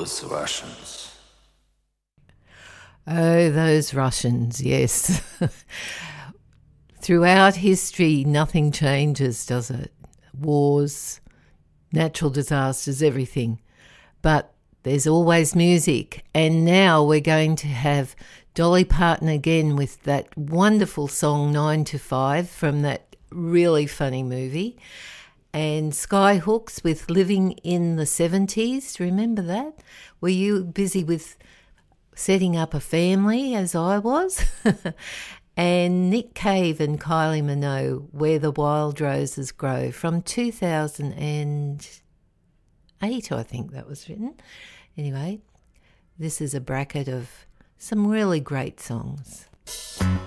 those Russians. Oh, those Russians, yes. Throughout history, nothing changes, does it? Wars, natural disasters, everything. But there's always music. And now we're going to have Dolly Parton again with that wonderful song 9 to 5 from that really funny movie. And Skyhooks with Living in the 70s. Remember that? Were you busy with setting up a family as I was? And Nick Cave and Kylie Minogue, Where the Wild Roses Grow, from 2008, I think that was written. Anyway, this is a bracket of some really great songs.